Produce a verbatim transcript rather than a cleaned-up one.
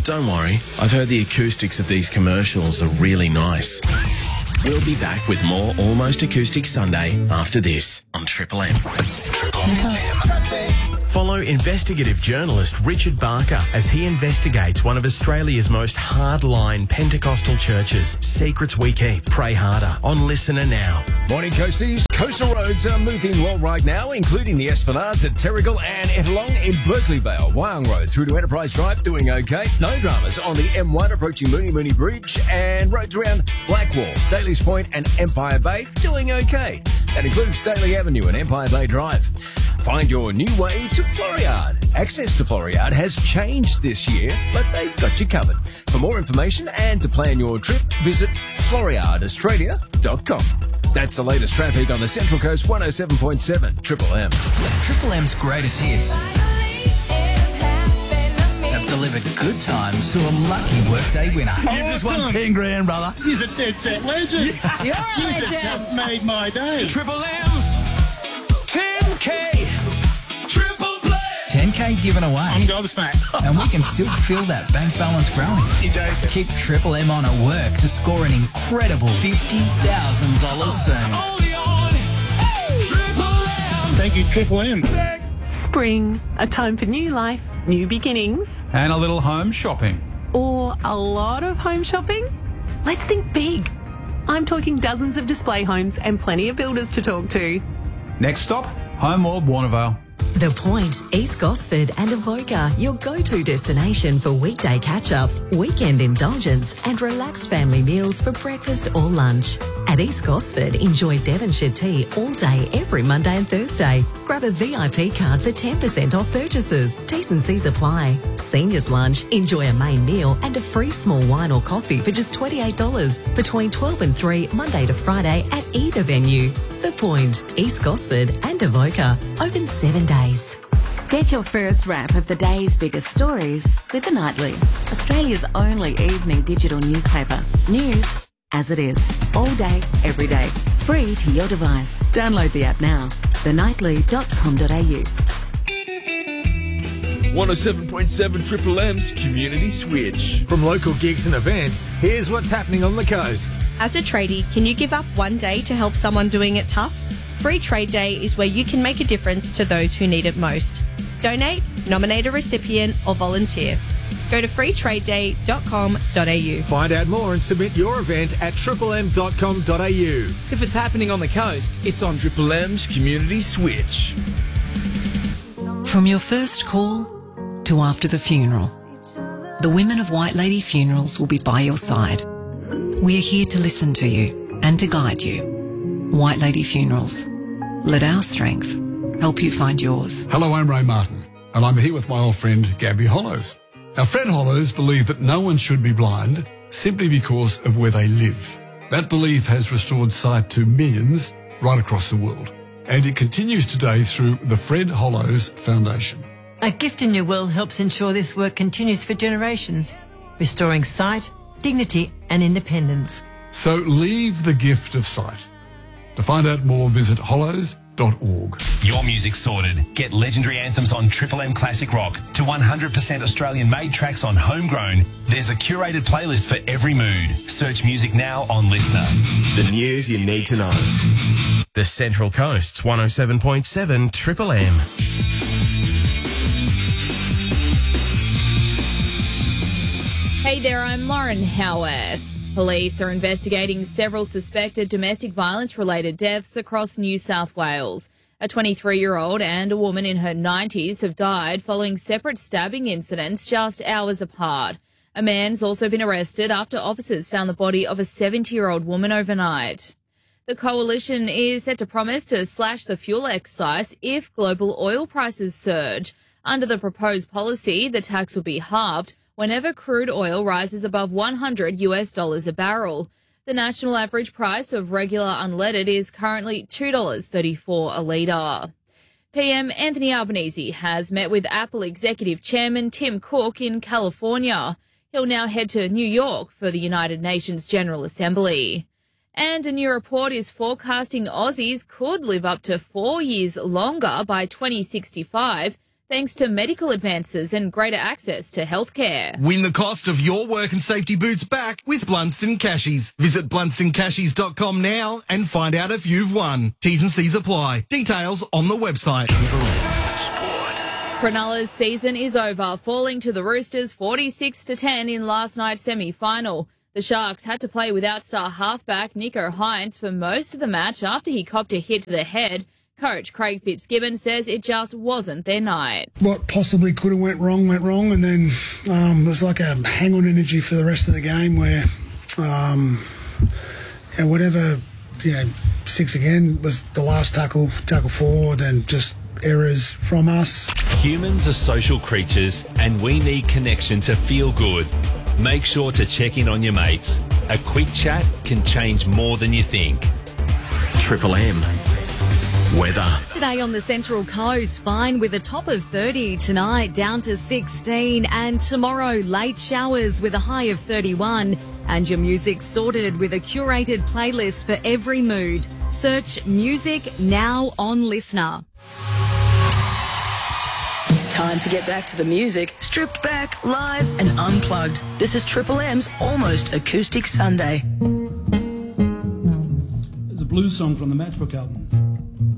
don't worry. I've heard the acoustics of these commercials are really nice. We'll be back with more Almost Acoustic Sunday after this on Triple M. Triple M. Follow investigative journalist Richard Barker as he investigates one of Australia's most hardline Pentecostal churches. Secrets we keep. Pray harder. On Listener Now. Morning, Coasties. Coastal roads are moving well right now, including the Esplanades at Terrigal and Ettalong in Berkeley Vale. Wyong Road through to Enterprise Drive, doing okay. No dramas on the M one approaching Mooney Mooney Bridge, and roads around Blackwall, Daly's Point and Empire Bay, doing okay. That includes Daly Avenue and Empire Bay Drive. Find your new way to Floriade. Access to Floriade has changed this year, but they've got you covered. For more information and to plan your trip, visit floriade australia dot com. That's the latest traffic on the Central Coast one oh seven point seven Triple M. Triple M's greatest hits have delivered good times to a lucky workday winner. You just won ten grand, brother. He's a dead set legend. You're a You legend. just made my day. Triple M's ten K triple play. ten K given I'm away. gobsmacked. And we can still feel that bank balance growing. Keep Triple M on at work to score an incredible fifty thousand dollars soon. Only on Triple M. Thank you, Triple M. Spring, a time for new life, new beginnings, And a little home shopping. or a lot of home shopping? Let's think big. I'm talking dozens of display homes and plenty of builders to talk to. Next stop, Home World Warnervale. The Point, East Gosford and Avoca, your go-to destination for weekday catch-ups, weekend indulgence and relaxed family meals for breakfast or lunch. At East Gosford, enjoy Devonshire tea all day every Monday and Thursday. Grab a V I P card for ten percent off purchases. T's and C's apply. Seniors lunch, enjoy a main meal and a free small wine or coffee for just twenty-eight dollars between twelve and three, Monday to Friday at either venue. The Point, East Gosford and Avoca, open seven days. Get your first wrap of the day's biggest stories with The Nightly, Australia's only evening digital newspaper. News as it is, all day, every day, free to your device. Download the app now, the nightly dot com dot a u. one oh seven point seven Triple M's Community Switch. From local gigs and events, here's what's happening on the coast. As a tradie, can you give up one day to help someone doing it tough? Free Trade Day is where you can make a difference to those who need it most. Donate, nominate a recipient or volunteer. Go to free trade day dot com dot a u. Find out more and submit your event at triple m dot com dot a u. If it's happening on the coast, it's on Triple M's Community Switch. From your first call to after the funeral, the women of White Lady Funerals will be by your side. We are here to listen to you and to guide you. White Lady Funerals. Let our strength help you find yours. Hello, I'm Ray Martin, and I'm here with my old friend Gabby Hollows. Now, Fred Hollows believed that no one should be blind simply because of where they live. That belief has restored sight to millions right across the world, and it continues today through the Fred Hollows Foundation. A Gift in Your Will helps ensure this work continues for generations, restoring sight, dignity and independence. So leave the gift of sight. To find out more, visit hollows dot org. Your music sorted. Get legendary anthems on Triple M Classic Rock to one hundred percent Australian-made tracks on Homegrown. There's a curated playlist for every mood. Search music now on Listener. The news you need to know. The Central Coast's one oh seven point seven Triple M. Hey there, I'm Lauren Howarth. Police are investigating several suspected domestic violence-related deaths across New South Wales. A twenty-three-year-old and a woman in her nineties have died following separate stabbing incidents just hours apart. A man's also been arrested after officers found the body of a seventy-year-old woman overnight. The coalition is set to promise to slash the fuel excise if global oil prices surge. Under the proposed policy, the tax will be halved whenever crude oil rises above one hundred US dollars a barrel. The national average price of regular unleaded is currently two dollars thirty-four a litre. P M Anthony Albanese has met with Apple Executive Chairman Tim Cook in California. He'll now head to New York for the United Nations General Assembly. And a new report is forecasting Aussies could live up to four years longer by twenty sixty-five thanks to medical advances and greater access to healthcare. Win the cost of your work and safety boots back with Blunston Cashies. Visit blunston cashies dot com now and find out if you've won. T's and C's apply. Details on the website. Cronulla's season is over, falling to the Roosters forty-six to ten in last night's semi-final. The Sharks had to play without star halfback Nico Hines for most of the match after he copped a hit to the head. Coach Craig Fitzgibbon says it just wasn't their night. What possibly could have went wrong, went wrong, and then um, it was like a hang-on energy for the rest of the game where um, yeah, whatever, you know, six again was the last tackle, tackle forward, and just errors from us. Humans are social creatures and we need connection to feel good. Make sure to check in on your mates. A quick chat can change more than you think. Triple M. Weather. Today on the Central Coast, fine with a top of thirty. Tonight down to sixteen, and tomorrow late showers with a high of thirty-one. And your music sorted with a curated playlist for every mood. Search Music Now on Listener. Time to get back to the music, stripped back, live and unplugged. This is Triple M's Almost Acoustic Sunday. It's a blues song from the Matchbook album.